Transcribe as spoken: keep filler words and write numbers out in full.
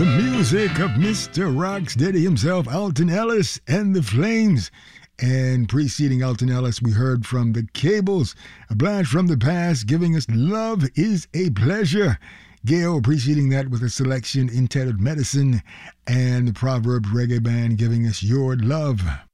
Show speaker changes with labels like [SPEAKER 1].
[SPEAKER 1] The music of Mister Rocksteady himself, Alton Ellis and the Flames. And preceding Alton Ellis, we heard from the Cables, a blast from the past, giving us Love is a Pleasure. Gail preceding that with a selection entitled Medicine, and the Proverbs Reggae Band giving us Your Love.